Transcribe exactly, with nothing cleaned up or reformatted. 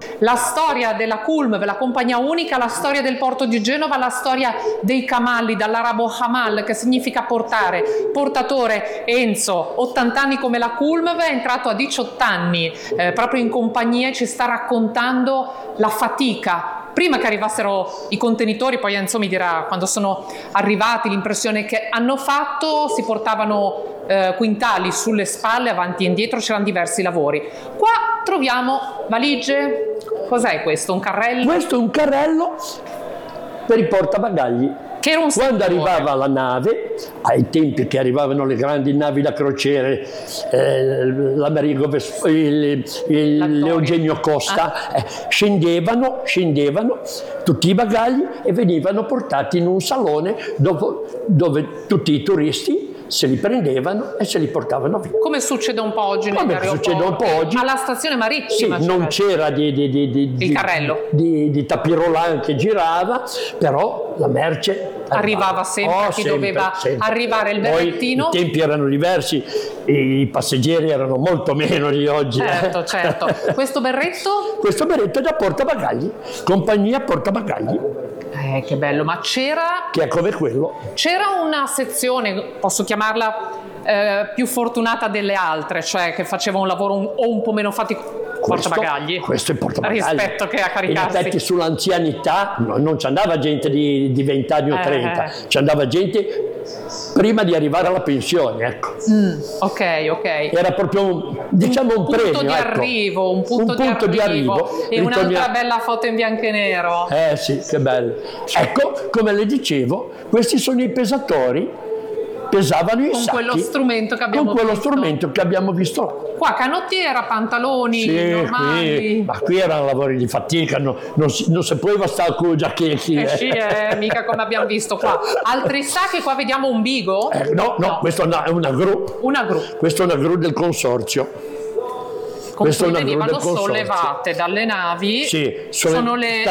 La storia della Culm, la compagnia unica, la storia del porto di Genova, la storia dei camalli, dall'arabo hamal, che significa portare. Portatore Enzo, ottanta anni come la Culm, è entrato a diciotto anni eh, proprio in compagnia e ci sta raccontando la fatica. Prima che arrivassero i contenitori, poi Enzo mi dirà quando sono arrivati, l'impressione che hanno fatto, si portavano eh, quintali sulle spalle, avanti e indietro, c'erano diversi lavori. Qua troviamo valigie, cos'è questo? Un carrello? Questo è un carrello per i portabagagli. Che era un Quando settore. arrivava la nave, ai tempi che arrivavano le grandi navi da crociere, eh, l'Amerigo Ves- il, il l'Eugenio Costa, ah. eh, scendevano, scendevano tutti i bagagli e venivano portati in un salone dove, dove tutti i turisti se li prendevano e se li portavano via. Come succede un po' oggi negli Come aeroporti. succede un po' oggi. Ma la stazione marittima. Sì, non c'era di, di, di, di, il carrello. Di, di tapirolan che girava, però la merce arrivava, arrivava sempre oh, a chi sempre, doveva sempre. arrivare il berrettino. Poi i tempi erano diversi, i passeggeri erano molto meno di oggi. Certo, eh. certo. Questo berretto? Questo berretto è da portabagagli, compagnia portabagagli. Eh, che bello, ma c'era... Che è come quello. C'era una sezione, posso chiamarla eh, più fortunata delle altre, cioè che faceva un lavoro un, o un po' meno faticoso. Portabagagli. Questo è portabagagli. Rispetto che a caricarsi. In effetti sull'anzianità no, non ci andava gente di, di venti anni o trenta, eh. ci andava gente prima di arrivare alla pensione, ecco. Mm, ok, ok. Era proprio un, diciamo un, un premio, punto di ecco. arrivo, un punto, un punto di, di arrivo. arrivo. E Ritornia... un'altra bella foto in bianco e nero. Eh sì, che bello. Ecco, come le dicevo, questi sono i pesatori. Pesavano i con sacchi quello strumento che abbiamo con quello visto. strumento che abbiamo visto. Qua canottiera, pantaloni sì, normali. Qui, ma qui erano lavori di fatica, no, non, si, non si poteva stare con i giacchetti. Eh sì, eh, mica come abbiamo visto qua. Altri sacchi, qua vediamo un bigo? Eh, no, no, no, questo è una, è una gru. Una gru. Questo è una gru del consorzio. Con cui venivano sollevate dalle navi. Sì, sono le